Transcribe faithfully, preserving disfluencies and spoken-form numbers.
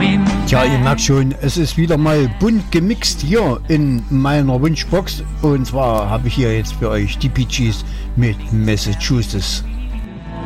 Tja, ihr merkt schon, es ist wieder mal bunt gemixt hier in meiner Wunschbox. Und zwar habe ich hier jetzt für euch die Bee Gees mit Massachusetts.